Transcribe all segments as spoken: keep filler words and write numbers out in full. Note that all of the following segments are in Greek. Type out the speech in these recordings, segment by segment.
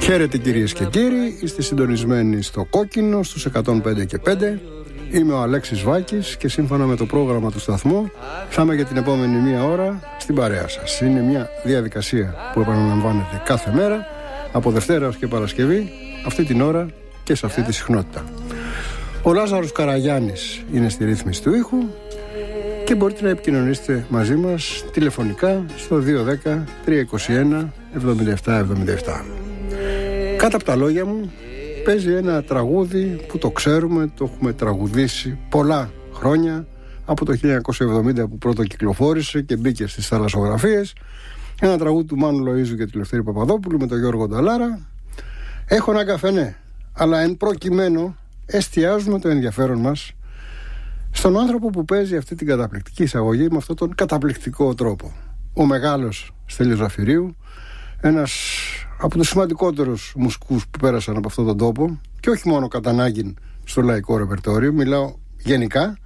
Χαίρετε κυρίες και κύριοι, είστε συντονισμένοι στο Κόκκινο στους εκατόν πέντε και πέντε. Είμαι ο Αλέξης Βάκης και σύμφωνα με το πρόγραμμα του σταθμού θα είμαι για την επόμενη μία ώρα στην παρέα σας. Είναι μια διαδικασία που επαναλαμβάνεται κάθε μέρα από Δευτέρα ως και Παρασκευή, αυτή την ώρα και σε αυτή τη συχνότητα. Ο Λάζαρος Καραγιάννης είναι στη ρύθμιση του ήχου και μπορείτε να επικοινωνήσετε μαζί μας τηλεφωνικά στο δύο ένα μηδέν τρία είκοσι ένα εβδομήντα επτά εβδομήντα επτά. Κάτω από τα λόγια μου παίζει ένα τραγούδι που το ξέρουμε, το έχουμε τραγουδήσει πολλά χρόνια, από το χίλια εννιακόσια εβδομήντα που πρώτο κυκλοφόρησε και μπήκε στις θαλασσογραφίες. Ένα τραγούδι του Μάνου Λοΐζου και του Λευτέρη Παπαδόπουλου με τον Γιώργο Νταλάρα. Έχω ένα καφενέ, αλλά εν προκειμένου εστιάζουμε το ενδιαφέρον μας στον άνθρωπο που παίζει αυτή την καταπληκτική εισαγωγή με αυτόν τον καταπληκτικό τρόπο. Ο μεγάλος Στέλιος Ζαφυρίου, ένας από τους σημαντικότερους μουσικούς που πέρασαν από αυτόν τον τόπο και όχι μόνο κατά ανάγκη στο λαϊκό ρεπερτόριο, μιλάω γενικά.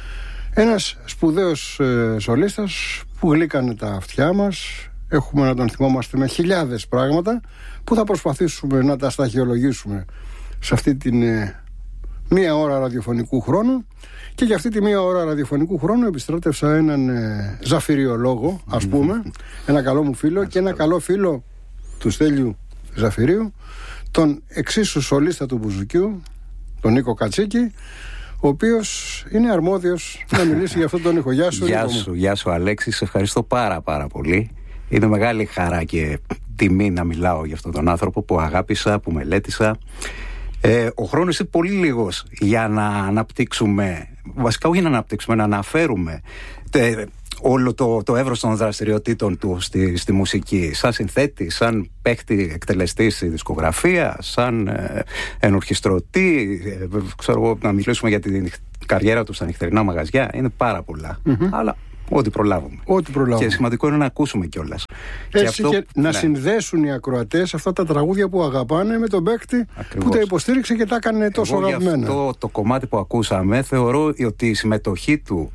Ένας σπουδαίος ε, σολίστας που γλύκανε τα αυτιά μας. Έχουμε να τον θυμόμαστε με χιλιάδες πράγματα που θα προσπαθήσουμε να τα σταχυολογήσουμε σε αυτή την ε, μία ώρα ραδιοφωνικού χρόνου. Και για αυτή τη μία ώρα ραδιοφωνικού χρόνου επιστράτευσα έναν ε, ζαφυριολόγο, ας πούμε, ένα καλό μου φίλο και ένα καλό φίλο του Στέλιου Ζαφυρίου, τον εξίσου σολίστα του μπουζουκιού, τον Νίκο Κατσίκη, ο οποίος είναι αρμόδιος να μιλήσει για αυτόν τον ήχο. Γεια σου, γεια σου, γεια σου Αλέξη, σε ευχαριστώ πάρα πάρα πολύ. Είναι μεγάλη χαρά και τιμή να μιλάω για αυτόν τον άνθρωπο που αγάπησα, που μελέτησα. Ε, ο χρόνος είναι πολύ λίγος για να αναπτύξουμε, βασικά όχι να αναπτύξουμε, να αναφέρουμε τε, όλο το, το εύρος των δραστηριοτήτων του στη, στη μουσική, σαν συνθέτη, σαν παίχτη εκτελεστή στη δισκογραφία, σαν ε, ενορχιστρωτή, ε, ξέρω εγώ, να μιλήσουμε για την καριέρα του στα νυχτερινά μαγαζιά. Είναι πάρα πολλά, mm-hmm. αλλά ό,τι προλάβουμε. Ό,τι προλάβουμε. Και σημαντικό είναι να ακούσουμε κιόλας. Έτσι και, αυτό, και να ναι. συνδέσουν οι ακροατές αυτά τα τραγούδια που αγαπάνε με τον παίκτη που τα υποστήριξε και τα έκανε τόσο αγαπημένα. Αυτό το κομμάτι που ακούσαμε θεωρώ ότι η συμμετοχή του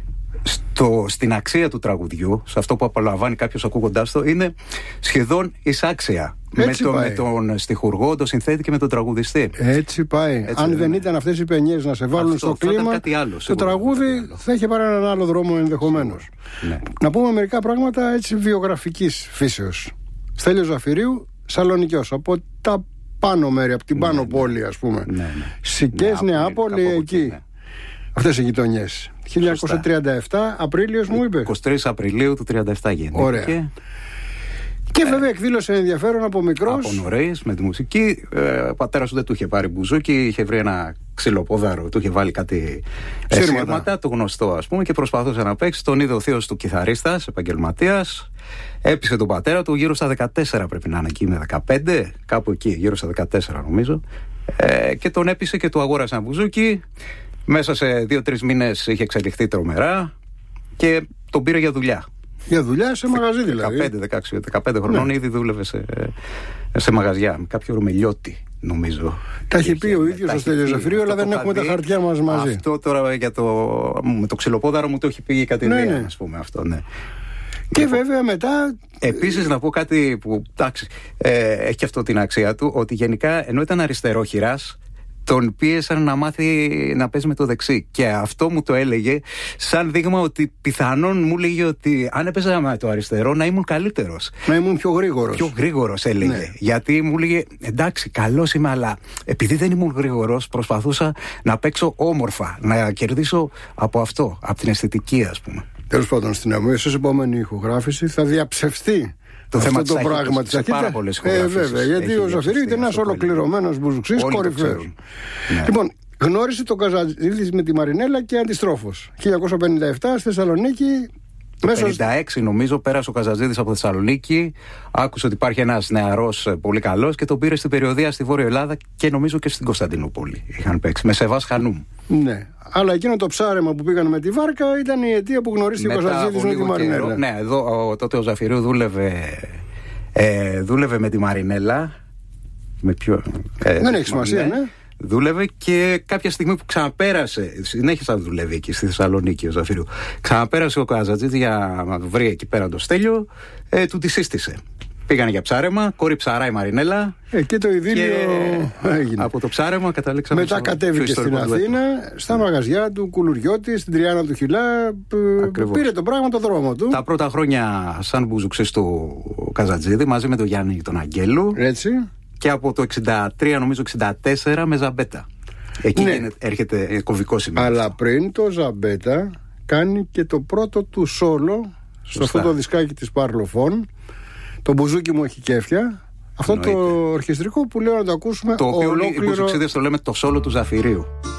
στο, στην αξία του τραγουδιού, σε αυτό που απολαμβάνει κάποιος ακούγοντάς το, είναι σχεδόν εισάξια. Με, το, με τον στιχουργό, τον συνθέτη και με τον τραγουδιστή. Έτσι πάει. Έτσι, Αν ναι. δεν ήταν αυτές οι παινιές να σε βάλουν αυτό, στο κλίμα, άλλο, το τραγούδι θα είχε πάρει έναν άλλο δρόμο ενδεχομένως. Ναι. Να πούμε μερικά πράγματα έτσι βιογραφικής φύσεως. Στέλιος Ζαφυρίου, Σαλονικιός, από τα πάνω μέρη, από την ναι, πάνω ναι. πόλη, ας πούμε. Ναι, ναι. Σικές, Νεάπολη, εκεί. εκεί ναι. Αυτές οι γειτονιές. χίλια εννιακόσια τριάντα επτά, Απρίλιος μου είπε. εικοστή τρίτη Απριλίου του τριάντα επτά γεννήθηκε. Ωραία. Και ε, βέβαια εκδήλωσε ενδιαφέρον από μικρός. Από νωρίς με τη μουσική. Ε, ο πατέρας του δεν του είχε πάρει μπουζούκι, είχε βρει ένα ξυλοπόδαρο, του είχε βάλει κάτι σύρματα, το γνωστό ας πούμε, και προσπαθούσε να παίξει. Τον είδε ο θείος του κιθαρίστας, επαγγελματίας. Έπεισε τον πατέρα του γύρω στα δεκατέσσερα, πρέπει να είναι εκεί με δεκαπέντε, κάπου εκεί, γύρω στα δεκατέσσερα νομίζω. Ε, και τον έπεισε και του αγόρασε ένα μπουζούκι. Μέσα σε δύο-τρεις μήνες είχε εξελιχθεί τρομερά και τον πήρε για δουλειά. Για δουλειά σε μαγαζί δηλαδή. δεκαπέντε δεκαέξι δεκαπέντε χρονών ναι. ήδη δούλευε σε, σε μαγαζιά. Με κάποιο Ρωμελιώτη, νομίζω. Τα έχει πει ο ίδιος ο Στέλιος Ζαφυρίου, αλλά δεν έχουμε τα χαρτιά μας μαζί. Αυτό τώρα για το, με το ξυλοπόδαρο μου το έχει πει η Κατηρία, ναι, ναι. ας πούμε αυτό, ναι. Και λοιπόν, βέβαια μετά. Επίσης να πω κάτι που εντάξει, ε, έχει και αυτό την αξία του, ότι γενικά ενώ ήταν αριστερόχειρας, τον πίεσαν να μάθει να παίζει με το δεξί. Και αυτό μου το έλεγε σαν δείγμα ότι πιθανόν μου έλεγε ότι αν έπαιζα με το αριστερό να ήμουν καλύτερος. Να ήμουν πιο γρήγορος. Πιο γρήγορος έλεγε. Ναι. Γιατί μου έλεγε εντάξει, καλός είμαι, αλλά επειδή δεν ήμουν γρήγορος, προσπαθούσα να παίξω όμορφα, να κερδίσω από αυτό, από την αισθητική, ας πούμε. Τέλος πάντων, στην αμέσως επόμενη ηχογράφηση θα διαψευστεί το θέμα το πράγμα της αρχής. Ε, βέβαια, γιατί ο Ζαφυρίου ήταν ένας ολοκληρωμένος μπουζουξής κορυφαίος. Ναι. Λοιπόν, γνώρισε τον Καζατζίδη με τη Μαρινέλα και αντιστρόφως. χίλια εννιακόσια πενήντα επτά στη Θεσσαλονίκη. Το χίλια εννιακόσια πενήντα έξι νομίζω πέρασε ο Καζατζίδης από Θεσσαλονίκη. Άκουσε ότι υπάρχει ένας νεαρός πολύ καλός και τον πήρε στην περιοδεία στη Βόρεια Ελλάδα και νομίζω και στην Κωνσταντινούπολη. Είχαν παίξει με Σεβάς Χανούμ. Ναι. Αλλά εκείνο το ψάρεμα που πήγαν με τη βάρκα ήταν η αιτία που γνωρίστηκε ο Καζατζίδης με τη Μαρινέλα. Ναι, εδώ ο, τότε ο Ζαφυρίου δούλευε, ε, δούλευε με τη Μαρινέλα. Με ποιο, ε, δεν έχει σημασία, ναι. Δούλευε και κάποια στιγμή που ξαναπέρασε, συνέχισε να δουλεύει εκεί στη Θεσσαλονίκη ο Ζαφυρίου. Ξαναπέρασε ο Καζατζίδης για να βρει εκεί πέρα το Στέλιο, ε, του τη σύστησε. Πήγανε για ψάρεμα, κόρη ψαρά η Μαρινέλα. Εκεί το ειδήλιο έγινε. Από το ψάρεμα καταλήξαμε. Μετά κατέβηκε στην Αθήνα, στα μαγαζιά του Κουλουριώτη, στην Τριάννα του Χιλά. Ακριβώς. Πήρε το πράγμα το δρόμο του. Τα πρώτα χρόνια σαν μπουζουξής του Καζατζίδη μαζί με τον Γιάννη τον Αγγέλου. Έτσι. Και από το εξήντα τρία νομίζω εξήντα τέσσερα με Ζαμπέτα. Εκεί ναι. έρχεται κομβικό σημείο. Αλλά πριν το Ζαμπέτα κάνει και το πρώτο του σόλο στο αυτό το δισκάκι της Παρλοφών. Το μπουζούκι μου έχει κέφια. Αυτό εννοείται. Το ορχιστρικό που λέω να το ακούσουμε. Το οποίο ολόκληρο... οι μπουζουξίδες το λέμε το σόλο του Ζαφυρίου.